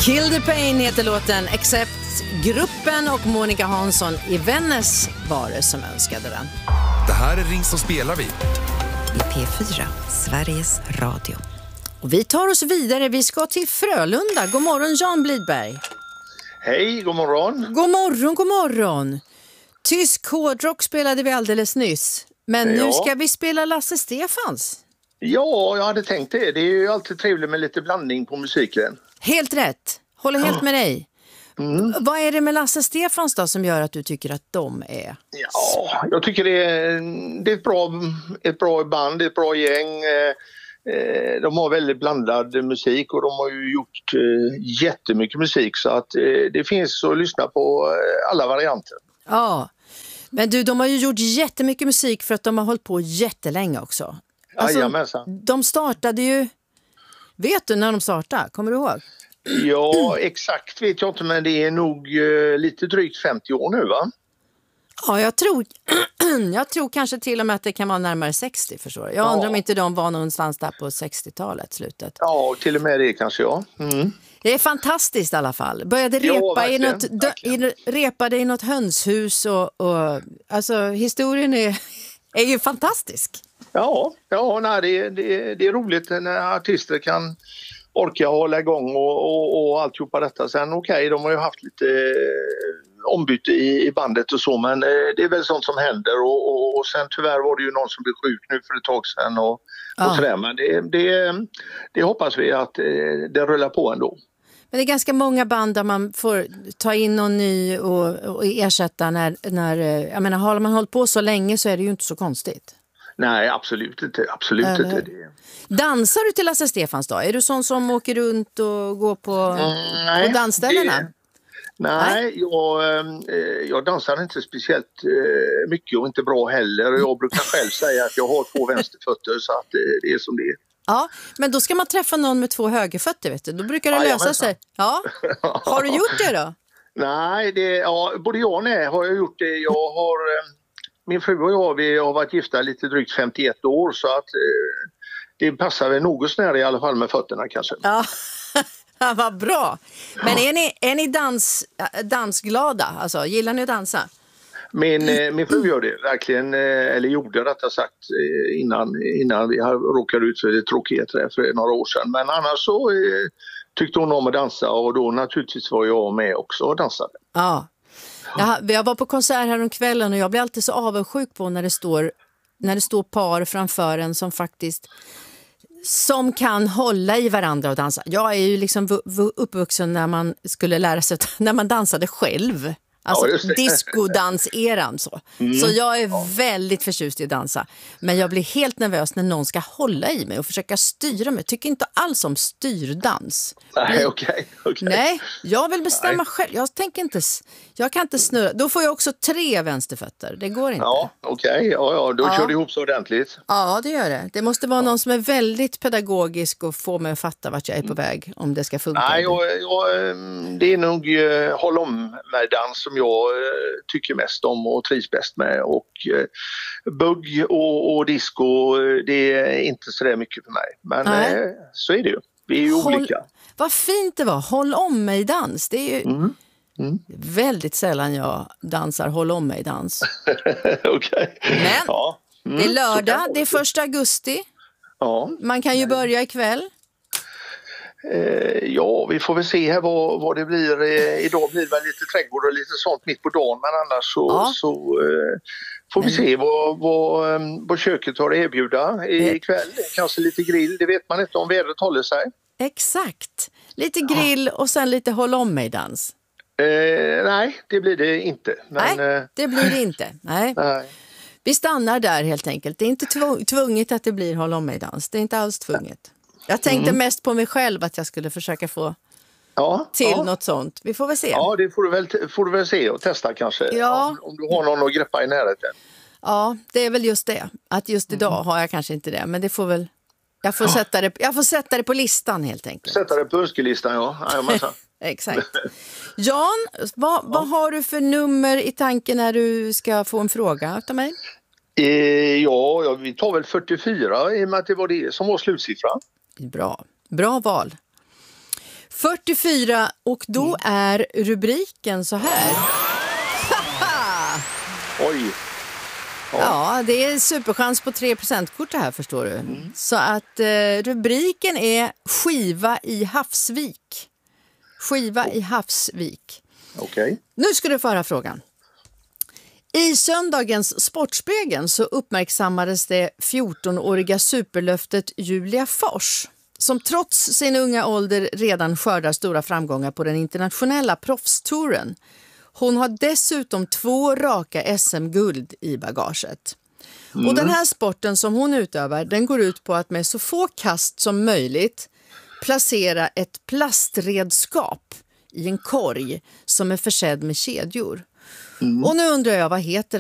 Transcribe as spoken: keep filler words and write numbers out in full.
Kill the Pain heter låten. Accept-gruppen och Monica Hansson i Vännäs var det som önskade den. Det här är Ring som spelar vi. I P fyra, Sveriges Radio. Och vi tar oss vidare. Vi ska till Frölunda. God morgon, Jan Blidberg. Hej, god morgon. God morgon, god morgon. Tysk hårdrock spelade vi alldeles nyss. Men Ja. nu ska vi spela Lasse Stefans. Ja, jag hade tänkt det. Det är ju alltid trevligt med lite blandning på musiken. Helt rätt. Håller helt med dig. Mm. Vad är det med Lasse Stefans då som gör att du tycker att de är... Ja, jag tycker det är, det är ett, bra, ett bra band, ett bra gäng. Eh, De har väldigt blandad musik och de har ju gjort eh, jättemycket musik så att eh, det finns att lyssna på alla varianter. Ja, men du, de har ju gjort jättemycket musik för att de har hållit på jättelänge också. Alltså, Jajamensan. de startade ju... Vet du när de startade? Kommer du ihåg? Ja, exakt vet jag inte, men det är nog eh, lite drygt femtio år nu, va? Ja, jag tror, jag tror kanske till och med att det kan vara närmare sextio, förstår du. Jag Ja. undrar om inte de var någonstans där på sextiotalet, slutet. Ja, till och med det kanske, ja. Mm. Det är fantastiskt i alla fall. Började Ja, repa, i, verkligen, något, dö, verkligen. i, repade i något hönshus och, och alltså historien är, är ju fantastisk. Ja, ja nej, det, det, det är roligt när artister kan orka hålla igång och, och, och alltihopa detta. Sen okej, okay, de har ju haft lite eh, ombyte i, i bandet och så, men eh, det är väl sånt som händer och, och, och sen tyvärr var det ju någon som blev sjuk nu för ett tag sedan och, Ja. och sådär, men det, det, det hoppas vi att eh, det rullar på ändå. Men det är ganska många band där man får ta in någon ny och, och ersätta när, när, jag menar, har man hållit på så länge så är det ju inte så konstigt. Nej, absolut inte, absolut Eller- inte. Det. Dansar du till Lasse Stefans då? Är du sån som åker runt och går på, Mm, nej, på dansställena? det- Nej, jag, eh, jag dansar inte speciellt eh, mycket och inte bra heller. Jag brukar själv säga att jag har två vänsterfötter så att eh, det är som det är. Ja, men då ska man träffa någon med två högerfötter, vet du. Då brukar det Ja, lösa jajamensan. sig. Ja. Har du gjort det då? Nej, det, ja, både jag och nej har jag gjort det. Jag har, eh, min fru och jag vi har varit gifta lite drygt femtioett år så att eh, det passar väl något snär i alla fall med fötterna kanske. Ja, ja vad bra. Men är ni, är ni dans, dansglada? Alltså, gillar ni att dansa? Min, eh, min fru gör det verkligen, eh, eller gjorde rättare sagt eh, innan, innan vi råkade ut för det tråkigheter där för några år sedan. Men annars så eh, tyckte hon om att dansa och då naturligtvis var jag med också och dansade. Ja. Jag, jag var på konsert här om kvällen och jag blir alltid så avundsjuk på när det står, när det står par framför en som faktiskt som kan hålla i varandra och dansa. Jag är ju liksom v- v- uppvuxen när man skulle lära sig när man dansade själv. Alltså Ja, just det. discodanseran så. Så jag är väldigt förtjust i att dansa. Men jag blir helt nervös när någon ska hålla i mig och försöka styra mig. Tycker inte alls om styrdans. Nej, okej. okej. Nej, jag vill bestämma Nej. själv. Jag tänker inte, s- jag kan inte snurra. Då får jag också tre vänsterfötter. Det går inte. Ja, okej. Ja, ja, då Ja. kör det ihop så ordentligt. Ja, det gör det. Det måste vara någon som är väldigt pedagogisk och får mig att fatta vart jag är på väg om det ska funka. Nej, jag, jag, ehm, det är nog eh, håll om med dans som jag eh, tycker mest om och trivs bäst med. Och eh, bugg och, och disco, eh, det är inte så där mycket för mig. Men Nej. eh, så är det ju. Vi är ju Håll- olika. Vad fint det var. Håll om mig dans. Det är ju Mm. Mm. väldigt sällan jag dansar håll om mig dans. Okej. Men Ja. Mm, det är så lördag, kan det är första augusti. Ja. Man kan ju börja ikväll. Eh, ja, vi får väl se här vad, vad det blir. Eh, idag blir det väl lite trädgård och lite sånt mitt på dagen, men annars så, Ja. så eh, får vi se vad, vad, eh, vad köket har att erbjuda i- ikväll. Kanske lite grill, det vet man inte om vädret håller sig. Exakt. Lite grill och sen lite håll om mig dans. Eh, nej, det blir det inte. Men, Nej, eh, det blir det inte. Nej. nej. Vi stannar där helt enkelt. Det är inte två- tvunget att det blir håll om mig dans. Det är inte alls tvunget. Jag tänkte Mm. mest på mig själv att jag skulle försöka få Ja, till ja. något sånt. Vi får väl se. Ja, det får du, väl, får du väl se och testa kanske. Ja. Om, om du har någon att greppa i närheten. Ja, det är väl just det. Att just idag har jag kanske inte det. Men det får väl... Jag får, sätta det, jag får sätta det på listan helt enkelt. Sätta det på önskelistan, ja. Jajamensan. Exakt. Jan, vad, vad har du för nummer i tanken när du ska få en fråga av mig? Eh, ja, ja, vi tar väl fyrtiofyra i och med att det var det som var slutsiffran. Bra. Bra val. fyrtiofyra och då är rubriken så här. Oj. Ja. Ja, det är superchans på tre procentkort det här, förstår du. Mm. Så att eh, rubriken är Skiva i Havsvik. Skiva oh. i Havsvik. Okej. Okay. Nu ska du få höra frågan. I söndagens Sportspegeln så uppmärksammades det fjortonåriga superlöftet Julia Fors, som trots sin unga ålder redan skördar stora framgångar på den internationella proffstouren. Hon har dessutom två raka S M-guld i bagaget. Mm. Och den här sporten som hon utövar, den går ut på att med så få kast som möjligt placera ett plastredskap i en korg som är försedd med kedjor. Mm. Och nu undrar jag, vad heter